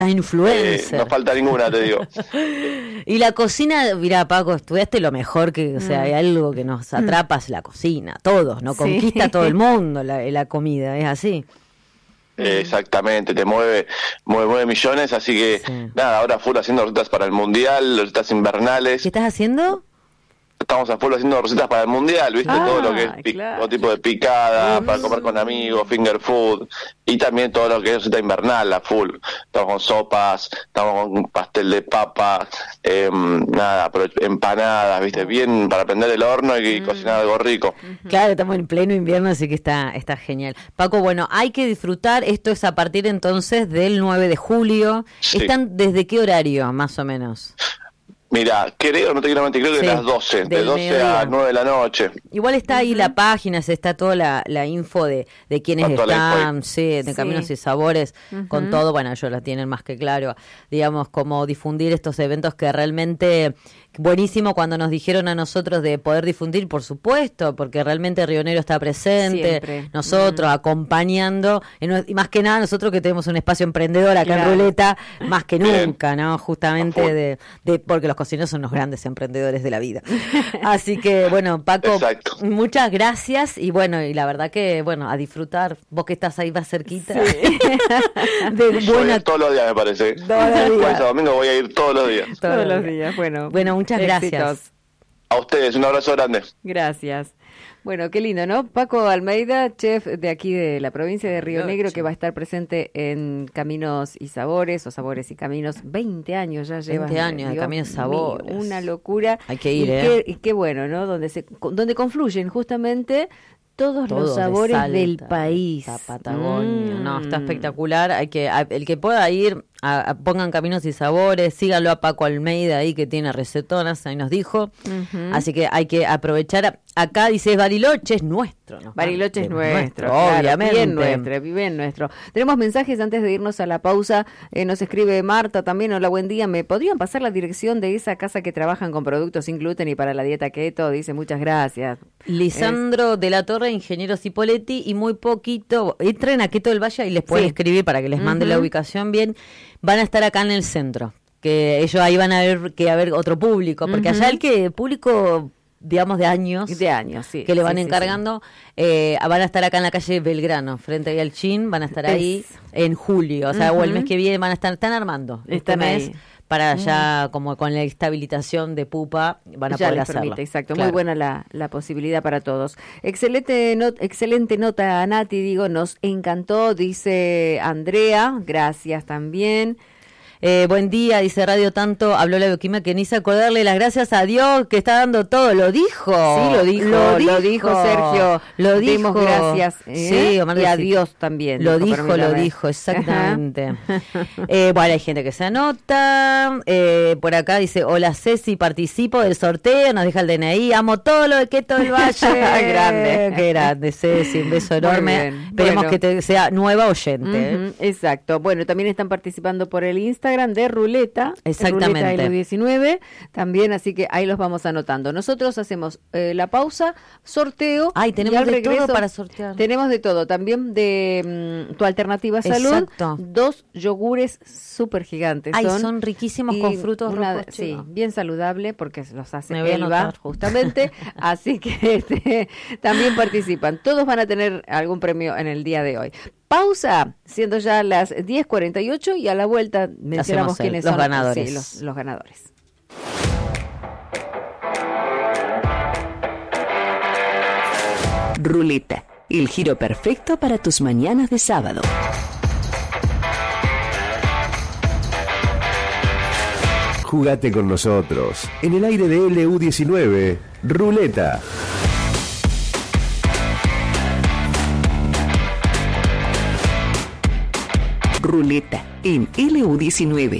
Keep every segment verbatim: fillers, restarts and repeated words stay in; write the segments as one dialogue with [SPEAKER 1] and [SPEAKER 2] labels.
[SPEAKER 1] Ah, influencer.
[SPEAKER 2] Eh, no falta ninguna, te digo.
[SPEAKER 1] Y la cocina, mira, Paco, estudiaste lo mejor que, o sea,
[SPEAKER 3] Mm.
[SPEAKER 1] hay algo que nos atrapa, es la cocina, todos, ¿no? Conquista
[SPEAKER 3] Sí.
[SPEAKER 1] todo el mundo la, la comida, es así.
[SPEAKER 2] Eh, exactamente, te mueve, mueve, mueve millones, así que
[SPEAKER 1] Sí.
[SPEAKER 2] nada, ahora full haciendo recetas para el mundial, recetas invernales.
[SPEAKER 1] ¿Qué estás haciendo?
[SPEAKER 2] Estamos a full haciendo recetas para el mundial, ¿viste?
[SPEAKER 3] Ah,
[SPEAKER 2] todo lo que es pi-
[SPEAKER 3] claro.
[SPEAKER 2] todo tipo de picada,
[SPEAKER 3] Mm.
[SPEAKER 2] para comer con amigos, finger food, y también todo lo que es receta invernal, a full. Estamos con sopas, estamos con pastel de papa, eh, nada, pero empanadas, ¿viste? Bien para prender el horno y
[SPEAKER 3] Mm.
[SPEAKER 2] cocinar algo rico.
[SPEAKER 1] Claro, estamos en pleno invierno, así que está, está genial. Paco, bueno, hay que disfrutar, esto es a partir entonces del nueve de julio.
[SPEAKER 2] Sí.
[SPEAKER 1] ¿Están desde qué horario, más o menos?
[SPEAKER 2] Mira, creo, no te quiero mentir, creo que
[SPEAKER 1] Sí,
[SPEAKER 2] las doce, de
[SPEAKER 1] del
[SPEAKER 2] doce
[SPEAKER 1] mediodía.
[SPEAKER 2] a nueve de la noche.
[SPEAKER 1] Igual está ahí la página, se está toda la, la info de, de quiénes
[SPEAKER 2] Con toda la info
[SPEAKER 1] están,
[SPEAKER 2] ahí.
[SPEAKER 1] sí, de
[SPEAKER 3] Sí.
[SPEAKER 1] Caminos y Sabores, con
[SPEAKER 3] Ujú.
[SPEAKER 1] todo, bueno, ellos la tienen más que claro, digamos, como difundir estos eventos que realmente, buenísimo cuando nos dijeron a nosotros de poder difundir, por supuesto, porque realmente Río Negro está presente,
[SPEAKER 3] Siempre.
[SPEAKER 1] nosotros acompañando, y, no- y más que nada nosotros que tenemos un espacio emprendedor acá
[SPEAKER 3] Claro.
[SPEAKER 1] en Ruleta, más que
[SPEAKER 2] Bien.
[SPEAKER 1] nunca, ¿no? Justamente
[SPEAKER 2] A full.
[SPEAKER 1] de, de, porque los cocineros son los grandes emprendedores de la vida. Así que, bueno, Paco,
[SPEAKER 2] Exacto.
[SPEAKER 1] muchas gracias y bueno, y la verdad que, bueno, a disfrutar, vos que estás ahí más cerquita, de
[SPEAKER 2] Yo voy a
[SPEAKER 1] buena...
[SPEAKER 2] ir todos los días, me parece.
[SPEAKER 1] Todos los días.
[SPEAKER 2] Jueves a domingo voy a ir todos los días.
[SPEAKER 3] Todos los días, bueno.
[SPEAKER 1] Bueno, muchas
[SPEAKER 3] éxitos.
[SPEAKER 1] gracias.
[SPEAKER 2] A ustedes, un abrazo grande.
[SPEAKER 3] Gracias. Bueno, qué lindo, ¿no? Paco Almeida, chef de aquí de la provincia de Río
[SPEAKER 1] Bariloche.
[SPEAKER 3] Negro, que va a estar presente en Caminos y Sabores, o Sabores y Caminos, veinte años ya lleva.
[SPEAKER 1] veinte años de Caminos y Sabores.
[SPEAKER 3] Una locura.
[SPEAKER 1] Hay que ir,
[SPEAKER 3] y
[SPEAKER 1] ¿eh?
[SPEAKER 3] Qué, y qué bueno, ¿no? Donde, se, donde confluyen justamente todos
[SPEAKER 1] Todo
[SPEAKER 3] los
[SPEAKER 1] de
[SPEAKER 3] sabores
[SPEAKER 1] Salta,
[SPEAKER 3] del país.
[SPEAKER 1] la Patagonia,
[SPEAKER 3] Mm.
[SPEAKER 1] no, está espectacular. Hay que, a- el que pueda ir, a- a- pongan Caminos y Sabores, síganlo a Paco Almeida ahí que tiene recetonas, ahí nos dijo.
[SPEAKER 3] Ujú.
[SPEAKER 1] Así que hay que aprovechar. Acá dice Bariloche es nuestro, ¿no?
[SPEAKER 3] Bariloche es
[SPEAKER 1] De
[SPEAKER 3] nuestro, claro,
[SPEAKER 1] obviamente.
[SPEAKER 3] bien nuestro, bien nuestro. Tenemos mensajes antes de irnos a la pausa. Eh, nos escribe Marta también. Hola, buen día. ¿Me podrían pasar la dirección de esa casa que trabajan con productos sin gluten y para la dieta keto? Dice, muchas gracias.
[SPEAKER 1] Lisandro de la Torre, Ingeniero Cipoletti, y muy poquito, entren a Keto del Valle y les pueden
[SPEAKER 3] Sí.
[SPEAKER 1] escribir para que les mande la
[SPEAKER 3] Ujú.
[SPEAKER 1] ubicación bien. Van a estar acá en el centro, que ellos ahí van a ver que haber otro público, porque
[SPEAKER 3] Ujú.
[SPEAKER 1] allá el que público, digamos, de años,
[SPEAKER 3] De años, sí.
[SPEAKER 1] que le van
[SPEAKER 3] sí, sí,
[SPEAKER 1] encargando, eh, van a estar acá en la calle Belgrano, frente ahí al Chin, van a estar ahí
[SPEAKER 3] Es-
[SPEAKER 1] en julio, o sea, o el
[SPEAKER 3] Ujú.
[SPEAKER 1] mes que viene van a estar, están armando este
[SPEAKER 3] Están
[SPEAKER 1] mes
[SPEAKER 3] ahí.
[SPEAKER 1] para ya, como con la estabilización de pupa, van a
[SPEAKER 3] Ya
[SPEAKER 1] poder
[SPEAKER 3] les
[SPEAKER 1] hacerlo.
[SPEAKER 3] permite, exacto.
[SPEAKER 1] Claro.
[SPEAKER 3] Muy buena la, la posibilidad para todos. Excelente, not- excelente nota, Nati, digo, nos encantó, dice Andrea, gracias también.
[SPEAKER 1] Eh, buen día, dice Radio Tanto, habló la bioquímica que ni se acordarle las gracias a Dios que está dando todo, lo dijo.
[SPEAKER 3] Sí, lo dijo, lo dijo, Sergio.
[SPEAKER 1] Lo
[SPEAKER 3] Demos
[SPEAKER 1] dijo.
[SPEAKER 3] gracias. ¿eh?
[SPEAKER 1] Sí, Omar
[SPEAKER 3] y
[SPEAKER 1] dice-
[SPEAKER 3] a Dios también.
[SPEAKER 1] Lo
[SPEAKER 3] por
[SPEAKER 1] dijo,
[SPEAKER 3] primera
[SPEAKER 1] lo
[SPEAKER 3] vez.
[SPEAKER 1] dijo, exactamente. eh, bueno, hay gente que se anota. Eh, por acá dice, hola Ceci, participo del sorteo, nos deja el D N I, amo todo lo de Keto del Valle.
[SPEAKER 3] Grande.
[SPEAKER 1] Qué grande, Ceci, un beso
[SPEAKER 3] Muy
[SPEAKER 1] enorme.
[SPEAKER 3] bien.
[SPEAKER 1] Esperemos
[SPEAKER 3] Bueno.
[SPEAKER 1] que te sea nueva oyente. ¿eh?
[SPEAKER 3] Ujú, exacto. Bueno, también están participando por el Instagram de Ruleta.
[SPEAKER 1] Exactamente.
[SPEAKER 3] Ruleta L diecinueve. También, así que ahí los vamos anotando. Nosotros hacemos eh, la pausa, sorteo.
[SPEAKER 1] Ay, tenemos
[SPEAKER 3] y al
[SPEAKER 1] de
[SPEAKER 3] regreso,
[SPEAKER 1] todo para sortear.
[SPEAKER 3] Tenemos de todo. También de mm, tu alternativa salud.
[SPEAKER 1] Exacto.
[SPEAKER 3] Dos yogures súper gigantes.
[SPEAKER 1] Ay, son riquísimos
[SPEAKER 3] y
[SPEAKER 1] con frutos
[SPEAKER 3] una-
[SPEAKER 1] rojos,
[SPEAKER 3] Sí,
[SPEAKER 1] chico.
[SPEAKER 3] bien saludable porque los hace
[SPEAKER 1] Me voy a
[SPEAKER 3] Elba,
[SPEAKER 1] anotar.
[SPEAKER 3] justamente. Así que este, también participan. Todos van a tener algún premio en el día de hoy. Pausa, siendo ya las diez cuarenta y ocho, y a la vuelta mencionamos
[SPEAKER 1] Hacemos el-
[SPEAKER 3] quiénes
[SPEAKER 1] los
[SPEAKER 3] son
[SPEAKER 1] ganadores.
[SPEAKER 3] sí, los, los ganadores.
[SPEAKER 4] Ruleta, el giro perfecto para tus mañanas de sábado.
[SPEAKER 5] Jugate con nosotros. En el aire de L U diecinueve, Ruleta.
[SPEAKER 4] Ruleta en L U diecinueve.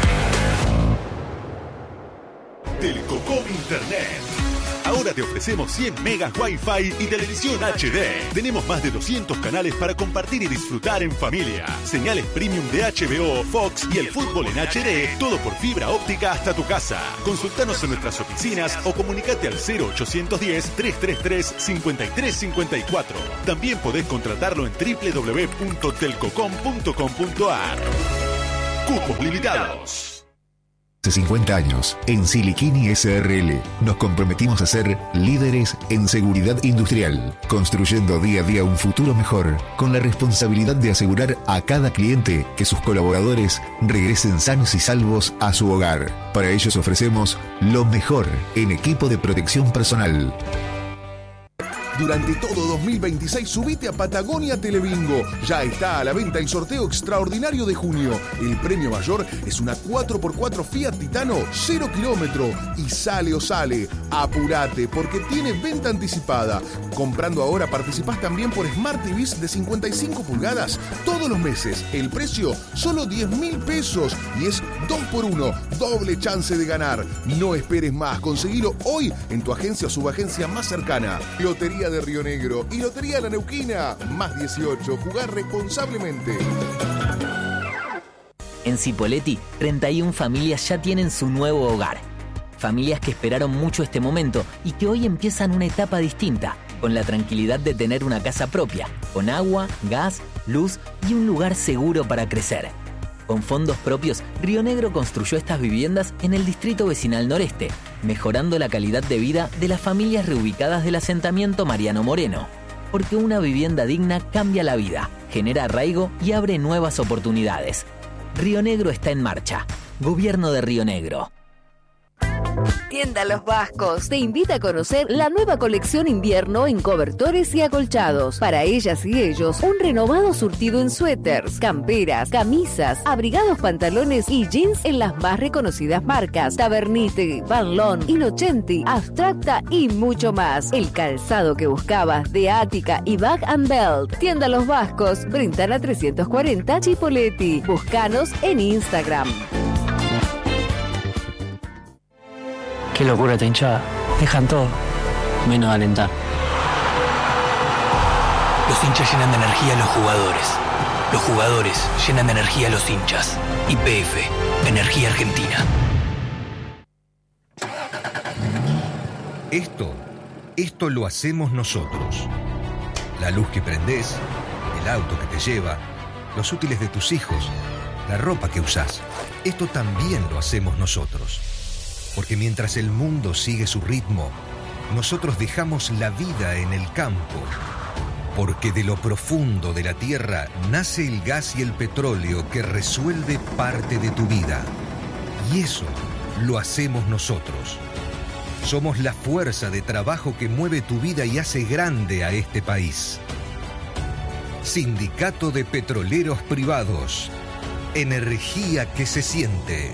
[SPEAKER 6] Telcocom Internet. Ahora te ofrecemos cien megas Wi-Fi y televisión H D. Tenemos más de doscientos canales para compartir y disfrutar en familia. Señales premium de H B O, Fox y el fútbol en H D. Todo por fibra óptica hasta tu casa. Consultanos en nuestras oficinas o comunicate al cero ochocientos diez, trescientos treinta y tres, cincuenta y tres cincuenta y cuatro. También podés contratarlo en doble u doble u doble u punto telcocom punto com punto a r. Cupos limitados.
[SPEAKER 7] Hace cincuenta años, en Siliquini S R L, nos comprometimos a ser líderes en seguridad industrial, construyendo día a día un futuro mejor, con la responsabilidad de asegurar a cada cliente que sus colaboradores regresen sanos y salvos a su hogar. Para ellos ofrecemos lo mejor en equipo de protección personal.
[SPEAKER 8] Durante todo dos mil veintiséis subite a Patagonia Telebingo. Ya está a la venta el sorteo extraordinario de junio. El premio mayor es una cuatro por cuatro Fiat Titano cero kilómetro. Y sale o sale. Apurate porque tiene venta anticipada. Comprando ahora participás también por Smart T Vs de cincuenta y cinco pulgadas todos los meses. El precio solo diez mil pesos y es dos por uno. Doble chance de ganar. No esperes más. Conseguilo hoy en tu agencia o subagencia más cercana. Lotería de Río Negro y Lotería La Neuquina. Más dieciocho. Jugar responsablemente.
[SPEAKER 9] En Cipolletti, treinta y una familias ya tienen su nuevo hogar. Familias que esperaron mucho este momento y que hoy empiezan una etapa distinta, con la tranquilidad de tener una casa propia, con agua, gas, luz y un lugar seguro para crecer. Con fondos propios, Río Negro construyó estas viviendas en el distrito vecinal noreste, mejorando la calidad de vida de las familias reubicadas del asentamiento Mariano Moreno. Porque una vivienda digna cambia la vida, genera arraigo y abre nuevas oportunidades. Río Negro está en marcha. Gobierno de Río Negro.
[SPEAKER 10] Tienda Los Vascos te invita a conocer la nueva colección invierno en cobertores y acolchados. Para ellas y ellos, un renovado surtido en suéteres, camperas, camisas, abrigados, pantalones y jeans en las más reconocidas marcas: Tabernite, Van Loon, Innocenti, Abstracta y mucho más. El calzado que buscabas de Ática y Bag and Belt. Tienda Los Vascos, Brentana trescientos cuarenta, Chipolletti. Búscanos en Instagram.
[SPEAKER 11] Qué locura esta hinchada. Dejan todo, menos alentar.
[SPEAKER 12] Los hinchas llenan de energía a los jugadores. Los jugadores llenan de energía a los hinchas. Y P F, Energía Argentina.
[SPEAKER 13] Esto, esto lo hacemos nosotros. La luz que prendés, el auto que te lleva, los útiles de tus hijos, la ropa que usás. Esto también lo hacemos nosotros. Porque mientras el mundo sigue su ritmo, nosotros dejamos la vida en el campo. Porque de lo profundo de la tierra nace el gas y el petróleo que resuelve parte de tu vida. Y eso lo hacemos nosotros. Somos la fuerza de trabajo que mueve tu vida y hace grande a este país. Sindicato de Petroleros Privados. Energía que se siente.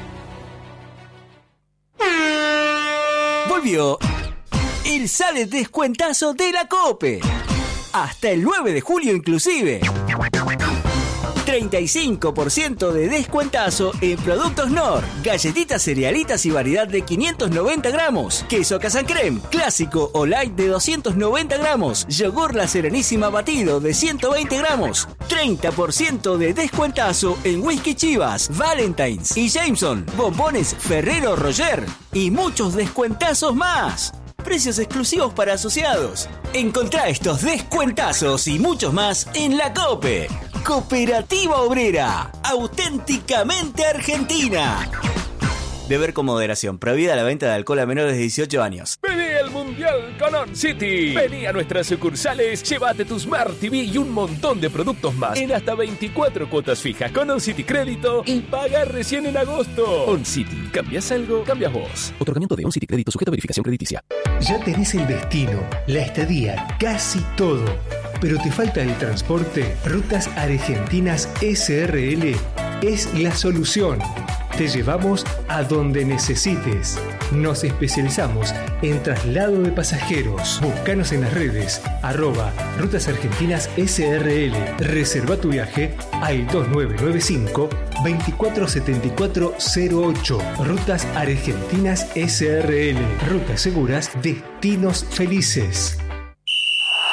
[SPEAKER 14] Volvió el Sale Descuentazo de la COPE. Hasta el nueve de julio inclusive. treinta y cinco por ciento de descuentazo en productos Nor, galletitas, cerealitas y variedad de quinientos noventa gramos, queso Casancrem, clásico o light de doscientos noventa gramos, yogur La Serenísima batido de ciento veinte gramos, treinta por ciento de descuentazo en whisky Chivas, Valentine's y Jameson, bombones Ferrero Roger y muchos descuentazos más. Precios exclusivos para asociados. Encontrá estos descuentazos y muchos más en la COPE. Cooperativa Obrera, auténticamente argentina. Beber con moderación. Prohibida la venta de alcohol a menores de dieciocho años.
[SPEAKER 15] Vení al Mundial con On City. Vení a nuestras sucursales, llévate tu Smart T V y un montón de productos más en hasta veinticuatro cuotas fijas con On City Crédito y paga recién en agosto. On City. ¿Cambias algo? Cambias vos. Otorgamiento de On City Crédito sujeto a verificación crediticia.
[SPEAKER 16] Ya tenés el destino, la estadía, casi todo. Pero te falta el transporte. Rutas Argentinas S R L es la solución. Te llevamos a donde necesites. Nos especializamos en traslado de pasajeros. Búscanos en las redes, arroba Rutas Argentinas S R L. Reserva tu viaje al dos nueve nueve cinco, dos cuatro siete cuatro cero ocho. Rutas Argentinas S R L. Rutas seguras, destinos felices.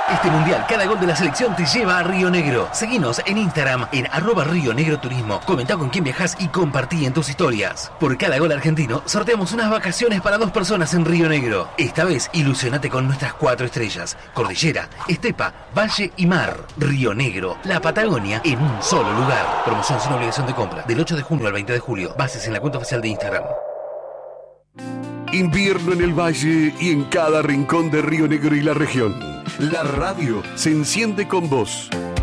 [SPEAKER 17] Este mundial, cada gol de la selección te lleva a Río Negro. Seguinos en Instagram en arroba Río Negro Turismo. Comentá con quién viajás y compartí en tus historias. Por cada gol argentino, sorteamos unas vacaciones para dos personas en Río Negro. Esta vez, ilusionate con nuestras cuatro estrellas: cordillera, estepa, valle y mar. Río Negro, la Patagonia en un solo lugar. Promoción sin obligación de compra, del ocho de junio al veinte de julio. Bases en la cuenta oficial de Instagram.
[SPEAKER 5] Invierno en el valle y en cada rincón de Río Negro y la región. La radio se enciende con vos.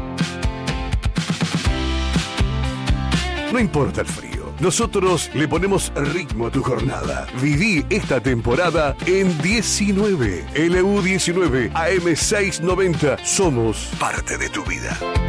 [SPEAKER 5] No importa el frío, nosotros le ponemos ritmo a tu jornada. Viví esta temporada en diecinueve. L U diecinueve, A M seiscientos noventa. Somos parte de tu vida.